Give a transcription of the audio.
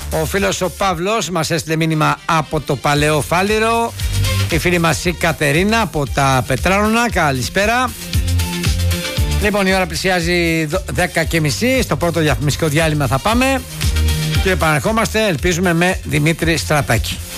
Ο φίλος ο Παύλος μας έστειλε μήνυμα από το Παλαιό Φάληρο. Η φίλη μας η Κατερίνα από τα Πετράρωνα. Καλησπέρα. Λοιπόν, η ώρα πλησιάζει 10:30. Στο πρώτο διαφημιστικό διάλειμμα θα πάμε και επαναρχόμαστε, ελπίζουμε, με Δημήτρη Στρατάκη.